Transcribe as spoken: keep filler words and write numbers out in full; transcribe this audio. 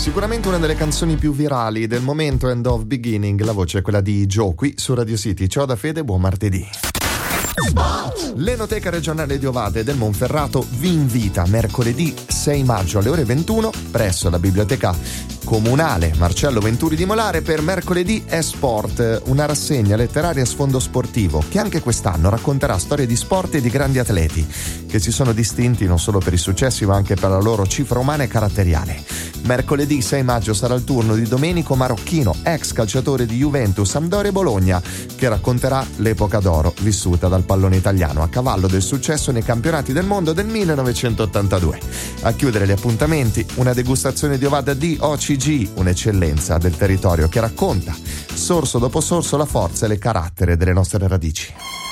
Sicuramente una delle canzoni più virali del momento, End of Beginning, la voce è quella di Joe, qui su Radio City. Ciao da Fede, buon martedì. L'Enoteca regionale di Ovate del Monferrato vi invita mercoledì sei maggio alle ore ventuno presso la biblioteca comunale Marcello Venturi di Molare per Mercoledì è Sport, una rassegna letteraria a sfondo sportivo che anche quest'anno racconterà storie di sport e di grandi atleti che si sono distinti non solo per i successi ma anche per la loro cifra umana e caratteriale. Mercoledì sei maggio sarà il turno di Domenico Marocchino, ex calciatore di Juventus, Sampdoria e Bologna, che racconterà l'epoca d'oro vissuta dal pallone italiano a cavallo del successo nei campionati del mondo del millenovecentottantadue. A chiudere gli appuntamenti, una degustazione di Ovada D O C G, un'eccellenza del territorio che racconta, sorso dopo sorso, la forza e le carattere delle nostre radici.